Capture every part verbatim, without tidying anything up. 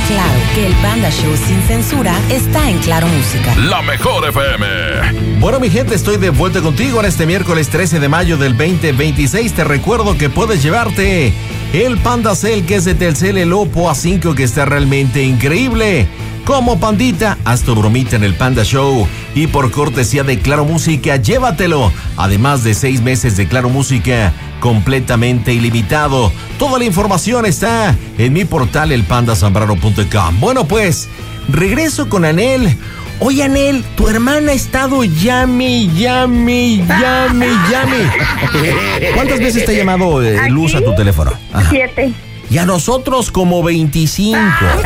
claro que el Panda Show sin censura está en Claro Música. La mejor F M. Bueno, mi gente, estoy de vuelta contigo en este miércoles trece de mayo del veinte veintiséis. Te recuerdo que puedes llevarte el Panda Cell, que es de Telcel, el Oppo A cinco, que está realmente increíble. Como pandita, haz tu bromita en el Panda Show. Y por cortesía de Claro Música, llévatelo. Además de seis meses de Claro Música completamente ilimitado. Toda la información está en mi portal el panda zambrano punto com. Bueno, pues, regreso con Anel. Oye, Anel, tu hermana ha estado llame, llame, llame, llame. ¿Cuántas veces te ha llamado eh, Luz a tu teléfono? Ajá. Siete. Y a nosotros como veinticinco.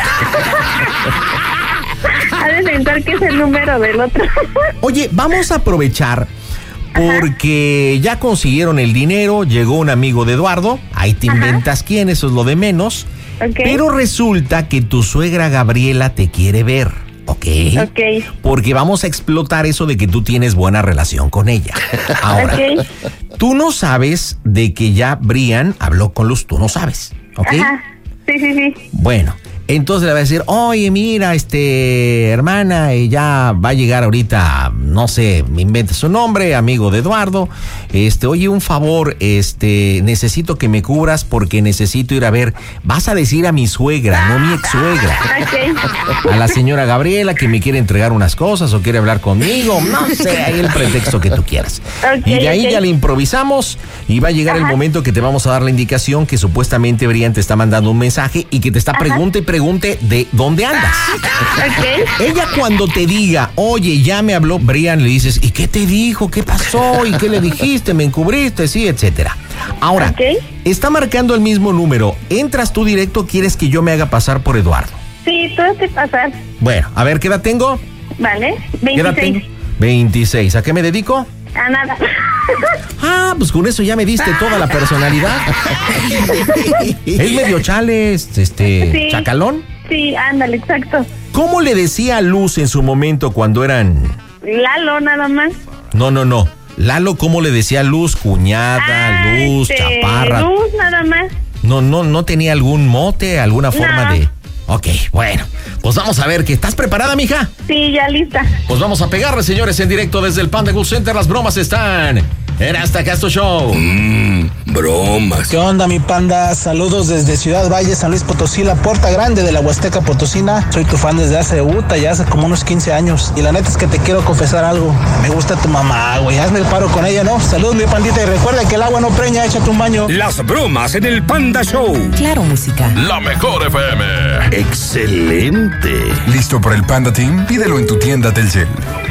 Ha de pensar que es el número del otro. Oye, vamos a aprovechar porque Ajá. ya consiguieron el dinero, llegó un amigo de Eduardo, ahí te inventas Ajá. quién, eso es lo de menos. Okay. Pero resulta que tu suegra Gabriela te quiere ver, ¿ok? Ok. Porque vamos a explotar eso de que tú tienes buena relación con ella. Ahora, okay. tú no sabes de que ya Brian habló con Luz, tú no sabes, ¿ok? Ajá. Sí, sí, sí. Bueno. Entonces le va a decir, oye, mira, este, hermana, ya va a llegar ahorita, no sé, me inventa su nombre, amigo de Eduardo, este, oye, un favor, este, necesito que me cubras porque necesito ir a ver, vas a decir a mi suegra, no mi ex suegra, okay. a la señora Gabriela que me quiere entregar unas cosas o quiere hablar conmigo, no sé, ahí el pretexto que tú quieras. Okay, y de ahí okay. ya le improvisamos y va a llegar Ajá. el momento que te vamos a dar la indicación que supuestamente Brian te está mandando un mensaje y que te está pregunta y pregunta pregunte de dónde andas. Okay. Ella cuando te diga, oye, ya me habló Brian, le dices, ¿y qué te dijo? ¿Qué pasó? ¿Y qué le dijiste? ¿Me encubriste? Sí, etcétera. Ahora, okay. está marcando el mismo número. ¿Entras tú directo? ¿Quieres que yo me haga pasar por Eduardo? Sí, tú te pasar. Bueno, a ver, ¿qué edad tengo? Vale, veintiséis. ¿Qué edad tengo? veintiséis. ¿A qué me dedico? A nada. Ah, pues con eso ya me diste toda la personalidad. Es medio chales, este, sí, chacalón. Sí, ándale, exacto. ¿Cómo le decía a Luz en su momento cuando eran? Lalo, nada más. No, no, no. Lalo, ¿cómo le decía a Luz? Cuñada, ah, Luz, este, chaparra. Luz, nada más. No, no, no tenía algún mote, alguna forma no. de... Ok, bueno, pues vamos a ver, ¿que estás preparada, mija? Sí, ya lista. Pues vamos a pegarle, señores, en directo desde el Panda Cool Center. Las bromas están en Hasta Casto Show. Mmm, bromas. ¿Qué onda, mi panda? Saludos desde Ciudad Valle, San Luis Potosí, la Puerta Grande de la Huasteca Potosina. Soy tu fan desde hace, uta, ya hace como unos quince años. Y la neta es que te quiero confesar algo. Me gusta tu mamá, güey. Hazme el paro con ella, ¿no? Saludos, mi pandita, y recuerda que el agua no preña, échate un baño. Las bromas en el Panda Show. Claro Música. La mejor F M. Excelente. ¿Listo para el Panda Team? Pídelo en tu tienda Telcel.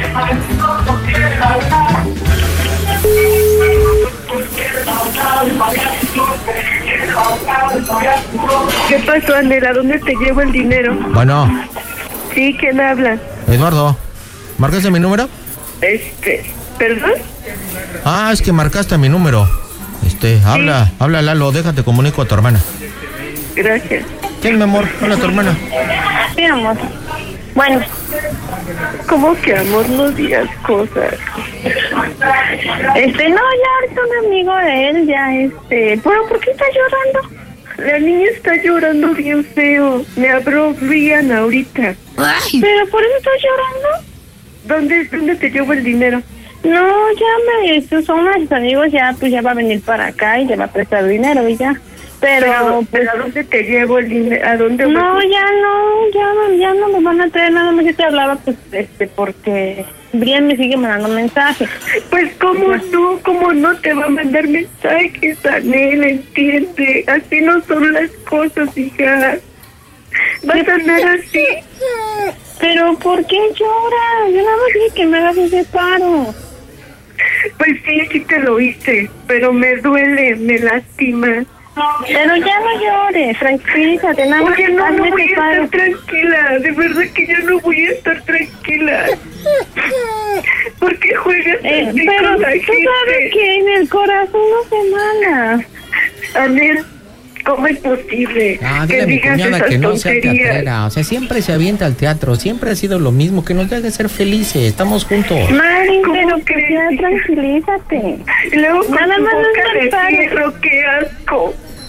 ¿Qué pasó, Anela? ¿Dónde te llevo el dinero? Bueno. Sí, ¿quién habla? Eduardo, ¿marcaste mi número? Este, ¿perdón? Ah, es que marcaste mi número. Este, sí. habla, habla Lalo, déjate comunico a tu hermana. Gracias. Sí, mi amor, habla a tu hermana. Sí, amor. Bueno. ¿Cómo que amor? No digas cosas. Este, no, ya ahorita un amigo de él, ya este... ¿Pero por qué está llorando? La niña está llorando bien feo. Me habló Brian ahorita. Ay. ¿Pero por eso está llorando? ¿Dónde, dónde te llevo el dinero? No, ya me... Estos son unos amigos, ya pues ya va a venir para acá y le va a prestar dinero y ya. Pero, pero, pues, ¿a dónde te llevo el dinero? ¿A dónde? No, voy? ya no, ya, ya no me van a traer nada más. Yo te hablaba, pues, este, porque Brian me sigue mandando mensajes. Pues, ¿cómo pues, no? ¿Cómo no te va a mandar mensajes, Anel? Entiende, así no son las cosas, hija. Vas a andar así. Pero, ¿por qué lloras? Yo nada más dije que me hagas ese paro. Pues sí, sí te lo hice, pero me duele, me lastima. Pero ya no llores, tranquilízate, nada más. Oye, no, no voy a estar tranquila, de verdad que ya no voy a estar tranquila. ¿Por qué juegas eh, así pero con la gente? Pero tú sabes que en el corazón no se manda. Anel, ¿cómo es posible ah, que digas esas que no tonterías? Sea teatrera. O sea, siempre se avienta al teatro, siempre ha sido lo mismo, que nos deje ser felices, estamos juntos. Mari, pero que ya tranquilízate. Y luego con nada más boca de fierro, qué asco.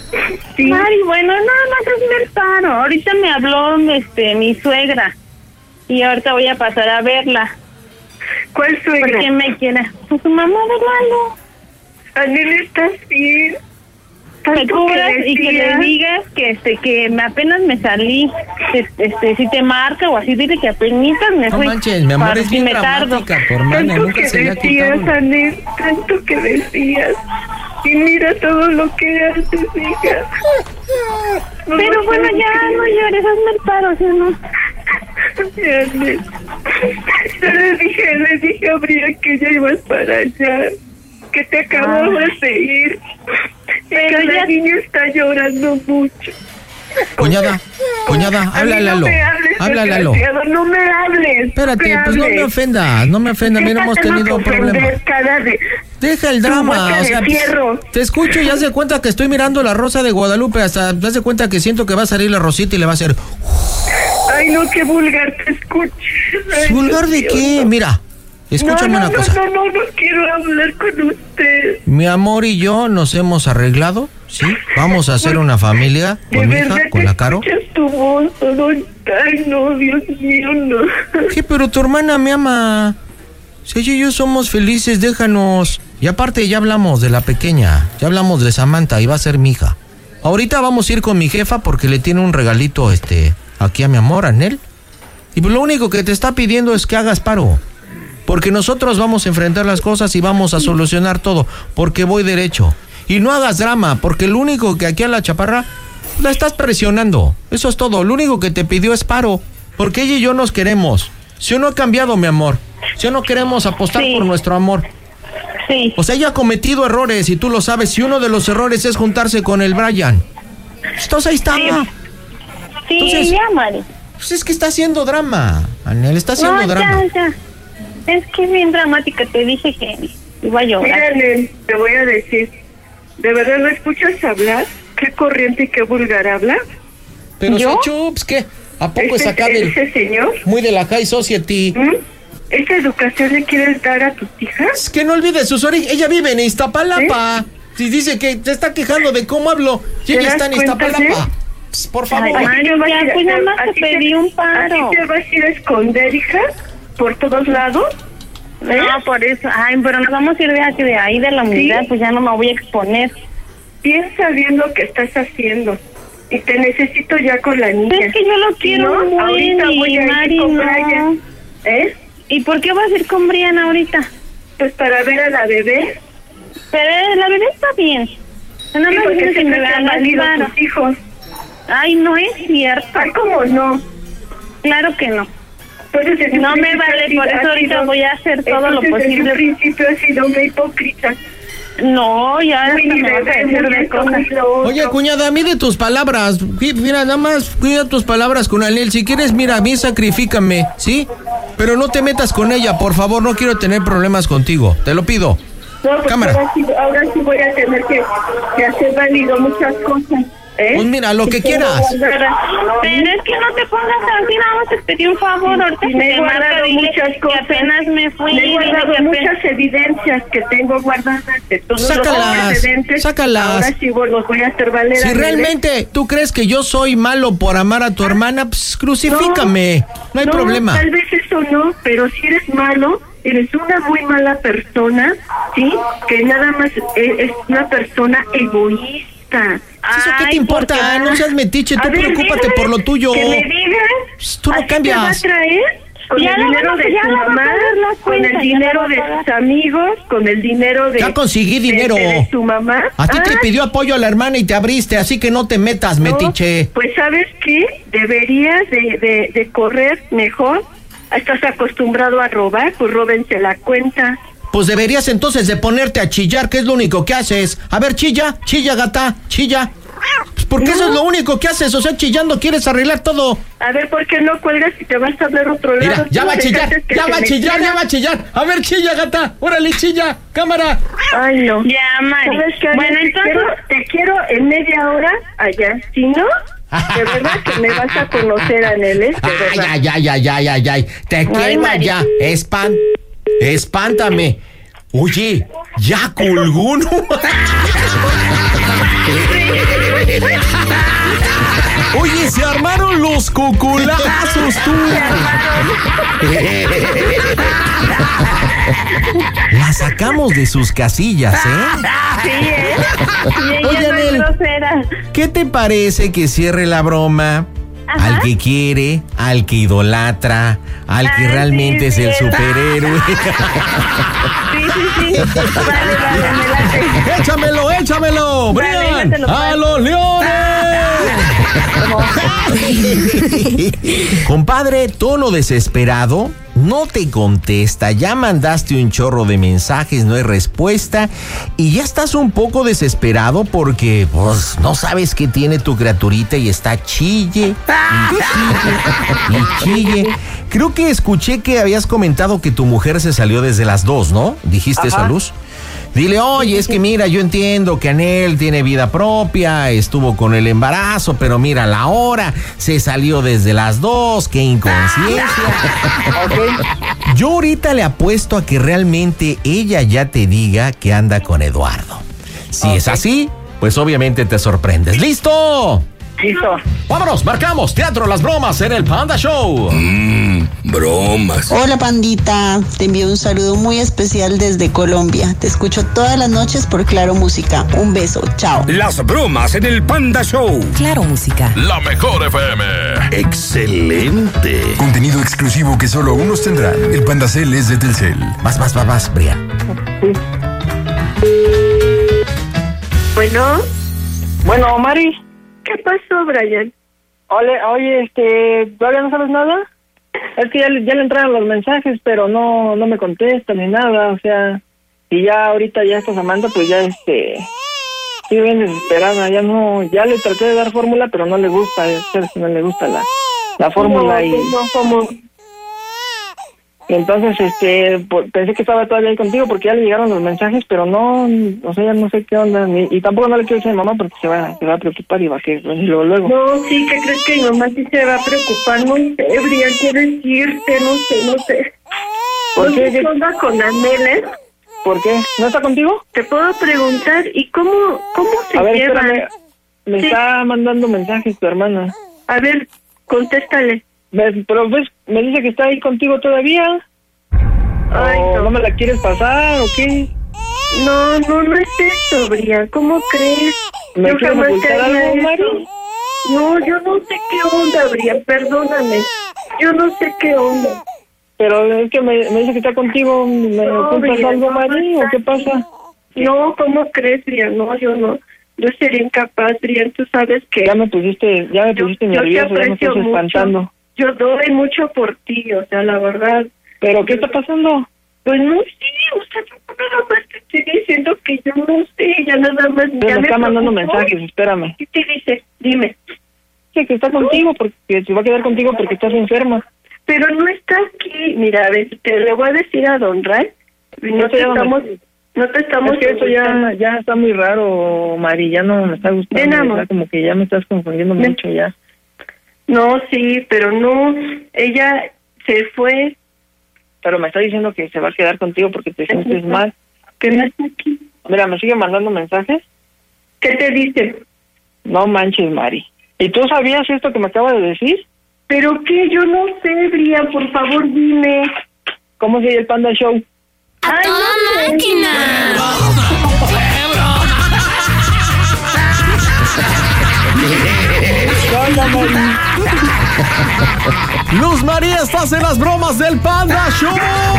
Sí. Mari, bueno, nada más hazme el paro. Ahorita me habló este mi suegra y ahorita voy a pasar a verla. ¿Cuál suegra? ¿Por qué me quiere? Pues su mamá de Lalo. Anel, ¿estás bien? Que cubras y que le digas que este que me apenas me salí, este, este si te marca o así, dile que apenas me no fui. No manches, mi amor, es bien dramática, tu hermana, tanto nunca que se le ha decías, quitado. Anel, tanto que decías. Y mira todo lo que haces, hija. No, pero no, bueno, ya no llores, hazme el paro, ¿sí o no? Anel, yo le dije, le dije a Bria que ya ibas para allá, que te acababas ah. de ir. Pero que ya... la niña está llorando mucho. Cuñada, cuñada, háblale a Lalo. Háblale a Lalo. No me hables. Espérate, no me pues no me ofendas, no me ofendas. Mira, hemos tenido problemas. De... Deja el drama, o sea, pues, te escucho y haz de cuenta que estoy mirando La Rosa de Guadalupe, hasta haz de cuenta que siento que va a salir la Rosita y le va a hacer. Ay, no, qué vulgar te escucho. Ay, ¿vulgar de qué? Mira. Escúchame no, no, una cosa. No, no, no, no quiero hablar con usted. Mi amor y yo nos hemos arreglado, ¿sí? Vamos a hacer una familia con mi hija, con la Caro. Tu voz, no, ay, no, Dios mío, no. ¿Qué? Pero tu hermana me ama. Si ella y yo somos felices, déjanos. Y aparte ya hablamos de la pequeña, ya hablamos de Samantha y va a ser mi hija. Ahorita vamos a ir con mi jefa porque le tiene un regalito, este, aquí a mi amor, a Nel. Y pues lo único que te está pidiendo es que hagas paro. Porque nosotros vamos a enfrentar las cosas y vamos a solucionar todo, porque voy derecho. Y no hagas drama, porque lo único que aquí a la chaparra la estás presionando. Eso es todo, lo único que te pidió es paro, porque ella y yo nos queremos. Si no ha cambiado, mi amor, si no queremos apostar sí. por nuestro amor. Sí. O sea, ella ha cometido errores y tú lo sabes, si uno de los errores es juntarse con el Brian. Entonces ahí está. Sí, sí Entonces, ya, Mari. Pues es que está haciendo drama, Anel, está haciendo no, drama. Ya, ya. Es que es bien dramática, te dije que iba a llorar. Mira, te voy a decir, ¿de verdad no escuchas hablar? ¿Qué corriente y qué vulgar habla? Pero ¿yo? Chups, ¿qué? ¿A poco es ¿Ese, acá del... ese señor? Muy de la High Society. ¿Mm? ¿Esa educación le quieres dar a tus hijas? Es que no olvides sus orígenes. Ella vive en Iztapalapa. Si ¿Eh? dice que se está quejando de cómo hablo, y ella está en Iztapalapa. Pues, por favor. Ay, Mario, ya, pues nada más te pedí un paro. ¿Así te vas a ir a esconder, hija? ¿Por todos lados? ¿Eh? No, por eso. Ay, pero nos vamos a ir de aquí, de ahí, de la unidad, ¿sí? Pues ya no me voy a exponer. Piensa bien lo que estás haciendo. Y te necesito ya con la niña. Es que yo lo quiero, ¿no? Ahorita voy a Mari, ir con no. Brian. ¿Eh? ¿Y por qué vas a ir con Brian ahorita? Pues para ver a la bebé. Pero la bebé está bien. No sí, me porque se me han valido tus hijos. Ay, no es cierto. Ay, ¿cómo no? Claro que no. Entonces, no me vale, por eso ahorita sido, voy a hacer todo lo posible. Desde un principio ha sido una hipócrita. No, ya hasta me vas a decir de cosas. Oye, cuñada, mide tus palabras. Mira, nada más cuida tus palabras con Anel. Si quieres, mira, a mí sacrifícame, ¿sí? Pero no te metas con ella, por favor. No quiero tener problemas contigo. Te lo pido. No, pues cámara. Ahora sí, ahora sí voy a tener que, que hacer válido muchas cosas. ¿Eh? Pues mira, lo que si quieras. Pero es que no te pongas así, nada más te pedí un favor. Ahorita me he guardado muchas cosas. Que apenas me fui. Me he guardado muchas evidencias que tengo guardadas de todos sácalas, los antecedentes. Sácalas. Ahora sí los voy a hacer valer. Si realmente tú crees que yo soy malo por amar a tu hermana, pues crucifícame. No, no hay no, problema. Tal vez eso no, pero si eres malo, eres una muy mala persona, ¿sí? Que nada más es, es una persona egoísta. ¿Eso qué te importa? Ay, no seas metiche, tú preocúpate por lo tuyo. Que me digas. Tú no cambias. ¿Te va a traer? Con ya el dinero de su mamá, con el dinero de sus amigos, con el dinero de... Ya conseguí dinero. De, de su mamá. A ti ah, te pidió apoyo a la hermana y te abriste, así que no te metas, no, metiche. Pues ¿sabes qué? Deberías de, de, de correr mejor. Estás acostumbrado a robar, pues róbense la cuenta. Pues deberías entonces de ponerte a chillar, que es lo único que haces. A ver, chilla, chilla, gata, chilla. Pues porque no. Eso es lo único que haces, o sea, chillando quieres arreglar todo. A ver, ¿por qué no cuelgas y te vas a hablar otro lado? Mira, ya va a chillar, ya va a chillar, ya va a chillar. A ver, chilla, gata, órale, chilla, cámara. Ay, no. Ya, Mari. Bueno, entonces... Te quiero, te quiero en media hora allá, si no... De verdad que me vas a conocer, Anel, ¿eh? Ay, ay, ay, ay, ay, ay, ay. Te quiero allá, espan... Espántame. Oye, ya colgó, ¿no? Oye, se armaron los cocolazos, tú. La sacamos de sus casillas, ¿eh? Sí, ¿eh? Y ella Oye, no es Anel, grosera. ¿qué te parece que cierre la broma Ajá. al que quiere, al que idolatra, al que Ah, realmente sí, es el sí. superhéroe? Sí, sí, sí. Vale, vale, me late. ¡Échamelo, échamelo! Vale, ¡Brian! ya te lo ¡A paso. los leones! Compadre, tono desesperado, no te contesta, ya mandaste un chorro de mensajes, no hay respuesta y ya estás un poco desesperado porque pues no sabes qué tiene tu criaturita y está chille y chille y chille. Creo que escuché que habías comentado que tu mujer se salió desde las dos, ¿no? ¿Dijiste eso, Luz? Dile, oye, es que mira, yo entiendo que Anel tiene vida propia, estuvo con el embarazo, pero mira, la hora se salió desde las dos, qué inconsciencia. Okay. Yo ahorita le apuesto a que realmente ella ya te diga que anda con Eduardo. Si okay. es así, pues obviamente te sorprendes. ¿Listo? Listo. Vámonos, marcamos Teatro Las Bromas en el Panda Show. Mmm, bromas. Hola, pandita. Te envío un saludo muy especial desde Colombia. Te escucho todas las noches por Claro Música. Un beso. Chao. Las bromas en el Panda Show. Claro Música. La mejor F M. Excelente. Contenido exclusivo que solo unos tendrán. El Pandacel es de Telcel. Vas, vas, vas, vas, Brian. Bueno. Bueno, Mari. ¿Qué pasó, Brian? Oye, oye, este, ¿todavía no sabes nada? Es que ya, le- ya le entraron los mensajes, pero no no me contesta ni nada, o sea, y ya ahorita ya está Samantha, pues ya este, estoy bien desesperada, ya no, ya le traté de dar fórmula, pero no le gusta, ya sabes que no le gusta la, la fórmula No, y, pues no, como... y entonces este, por- pensé que estaba todavía ahí contigo porque ya le llegaron los mensajes, pero no, o sea, ya no sé qué onda, ni, y tampoco no le quiero decir a mi mamá porque se va, se va a preocupar y va a que pues, y luego luego. No, sí, ¿qué crees que mi mamá sí se va a preocupar? No sé, Brian, quiero decirte, no sé, no sé. ¿Por No qué? sé qué onda con Anel, ¿eh? ¿Por qué? ¿No está contigo? Te puedo preguntar, ¿y cómo, cómo se A ver, llevan? espérame. Me Sí. está mandando mensajes tu hermana. A ver, contéstale. Ves, pero ves, me dice que está ahí contigo todavía. Ay, ¿O no. no me la quieres pasar o qué? No, no, no es eso, Brian, ¿cómo crees? ¿Me Yo quieres jamás te ocultar haría algo, eso. Mari? No, yo no sé qué onda, Brian, perdóname. Yo no sé qué onda. Pero es que me, me dice que está contigo. ¿Me No, ocultas Brian, algo, no, Mari? no ¿O está qué pasa? aquí. No, ¿cómo crees, Brian? No, yo no. Yo sería incapaz, Brian, tú sabes que... Ya me pusiste, ya me Yo- pusiste yo te nervioso, ya me aprecio estás mucho. espantando. Yo doy mucho por ti, o sea, la verdad. ¿Pero qué está pasando? Pues no sé, o sea, yo nada más te estoy diciendo que yo no sé, ya nada más... Ya ya me está mandando preocupó. mensajes, espérame. ¿Qué te dice? Dime. Dice que está contigo, porque se va a quedar contigo porque estás enferma. Pero no está aquí. Mira, a ver, te le voy a decir a Don Ray. No No te sé, estamos... No te estamos... Es que eso ya, ya está muy raro, Mari, ya no me está gustando. Ven, amor. ¿verdad? Como que ya me estás confundiendo Ven. mucho ya. No, sí, pero no. Ella se fue. Pero me está diciendo que se va a quedar contigo porque te sientes mal. ¿Qué no está aquí? Mira, me sigue mandando mensajes. ¿Qué te dice? No manches, Mari. ¿Y tú sabías esto que me acaba de decir? ¿Pero qué? Yo no sé, Brian, por favor, dime. ¿Cómo se llama el Panda Show? ¡A toda Luz María, estás en las bromas del Panda Show.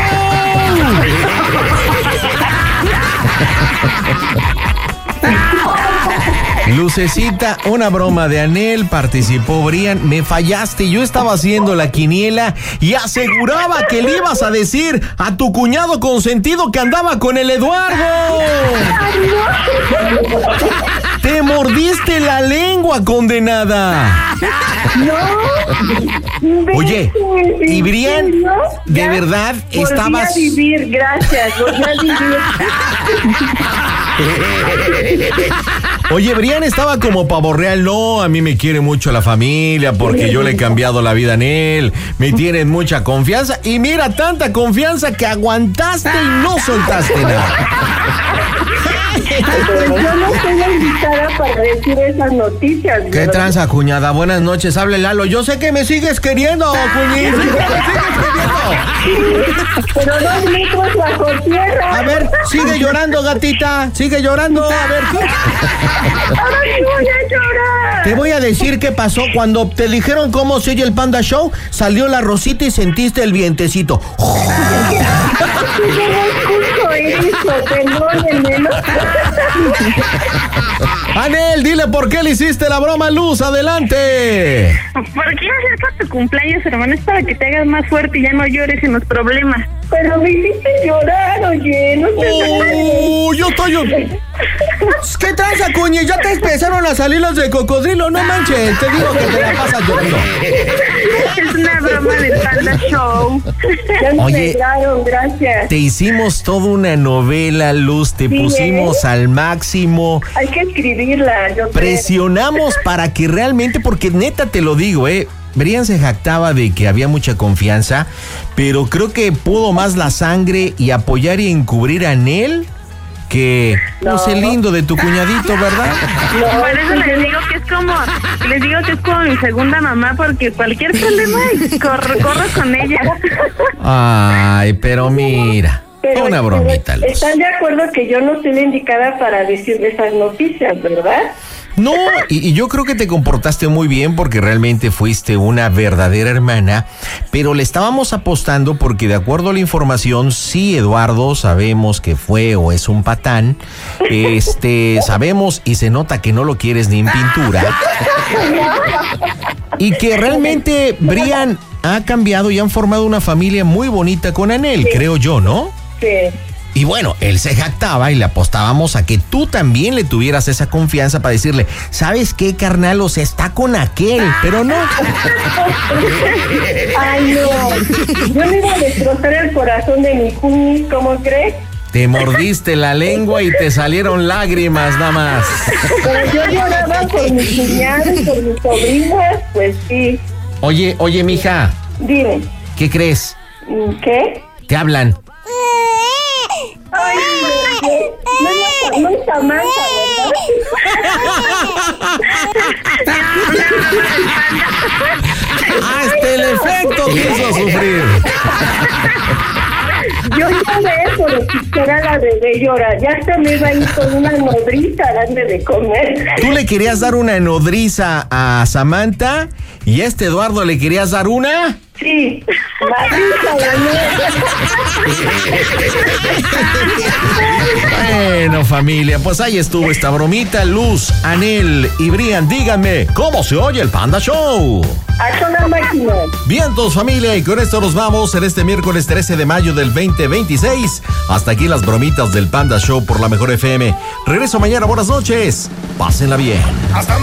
Lucecita, una broma de Anel, participó Brian, me fallaste, yo estaba haciendo la quiniela y aseguraba que le ibas a decir a tu cuñado consentido que andaba con el Eduardo. Te mordiste la lengua, condenada. No. Oye, y Brian, ¿En serio? de Ya verdad, volví estabas... a vivir, gracias, volví a vivir. Oye, Brian estaba como pavo real. No, a mí me quiere mucho la familia porque yo le he cambiado la vida en él. Me tienen mucha confianza. Y mira, tanta confianza que aguantaste y no soltaste nada. yo no soy la invitada para decir esas noticias. ¿Qué ¿verdad? Tranza, cuñada? Buenas noches, hable Lalo. Yo sé que me sigues queriendo, cuñita. Me sigues queriendo. Pero dos metros bajo tierra. A ver, sigue llorando, gatita. Sigue llorando. A ver, ¿qué? Ahora sí voy a llorar. Te voy a decir qué pasó cuando te dijeron cómo se oye el Panda Show. Salió la rosita y sentiste el vientecito. Yo no escucho eso, perdónenme. Anel, dile por qué le hiciste la broma a Luz, adelante. Porque ya acerca tu cumpleaños, hermano, es para que te hagas más fuerte y ya no llores en los problemas. Pero me hiciste llorar, oye, no te... Oh, yo estoy... ¿Qué tranza, cuñi? Ya te empezaron a salir los de cocodrilo, no manches. Te digo que te la pasas llorando. Es una broma del Panda Show. Ya me Oye, pegaron, gracias. Te hicimos toda una novela, Luz, te Sí, pusimos ¿eh? al máximo. Hay que escribirla, yo creo. Presionamos para que realmente, porque neta te lo digo, eh, Brian se jactaba de que había mucha confianza, pero creo que pudo más la sangre y apoyar y encubrir a Anel que no sé, lindo de tu cuñadito, ¿verdad? No, por eso les digo que es como, les digo que es como mi segunda mamá, porque cualquier problema corro, corro con ella. Ay, pero mira, Pero, una bromita, Luz. ¿Están de acuerdo que yo no soy la indicada para decir esas noticias, verdad? No, y, y yo creo que te comportaste muy bien porque realmente fuiste una verdadera hermana, pero le estábamos apostando porque de acuerdo a la información, sí, Eduardo, sabemos que fue o es un patán, este, sabemos y se nota que no lo quieres ni en pintura, y que realmente Brian ha cambiado y han formado una familia muy bonita con Anel, sí. Creo yo, ¿no? Sí. Y bueno, él se jactaba y le apostábamos a que tú también le tuvieras esa confianza para decirle, ¿sabes qué, carnal? O sea, está con aquel, pero no. Ay, no. Yo le iba a destrozar el corazón de mi cuñi, ¿cómo crees? Te mordiste la lengua y te salieron lágrimas, nada más. Pero yo lloraba por mis cuñados, por mis sobrinas, pues sí. Oye, oye, mija. Dime. ¿Qué crees? ¿Qué? Te hablan. Ay, no, no, no es Samantha, Hasta el efecto quiso sufrir. Yo lloré por escuchar a la bebé llorar. Ya se me iba a ir con una nodriza a darle de comer. Tú le querías dar una nodriza a Samantha y a este Eduardo le querías dar una... Sí, madriza, Bueno, familia, pues ahí estuvo esta bromita. Luz, Anel y Brian, díganme, ¿cómo se oye el Panda Show? A toda máquina. Vientos, familia, y con esto nos vamos en este miércoles trece de mayo del veinte veintiséis. Hasta aquí las bromitas del Panda Show por la Mejor F M. Regreso mañana, buenas noches. Pásenla bien. Hasta